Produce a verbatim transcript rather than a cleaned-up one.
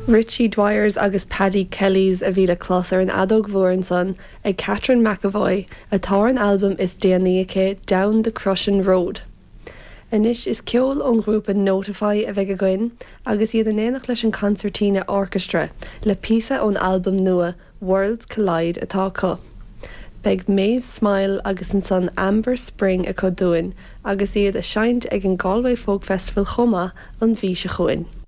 Richie Dwyers agus Paddy Kellys a bhí le chlosar an adóg mhuar son ag Catherine McAvoy atá an album is déanaíocha Down the Crushin' Road. Inis is ceol ón grúpa Notify a bheith agoin agus iad an éanach leis an concertina orchestra le píosa ón album nua Worlds Collide atá có. Beg Maze Smile agus an son Amber Spring a codúin agus iad a seint ag an Galway Folk Festival chuma an bhí se chuin.